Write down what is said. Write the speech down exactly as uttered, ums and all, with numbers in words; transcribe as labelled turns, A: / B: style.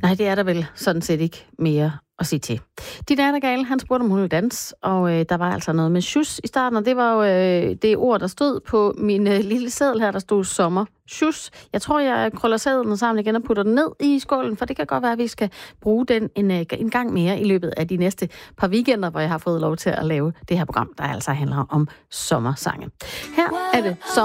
A: Nej, det er der vel sådan set ikke mere at sige til. Din nattergale, han spurgte, om hun ville danse, og øh, der var altså noget med sjus i starten, og det var jo øh, det ord, der stod på min øh, lille seddel her, der stod sommer. Sjus. Jeg tror, jeg krøller sædlen sammen igen og putter den ned i skålen, for det kan godt være, at vi skal bruge den en, øh, en gang mere i løbet af de næste par weekender, hvor jeg har fået lov til at lave det her program, der altså handler om sommersange. Her er det sommer.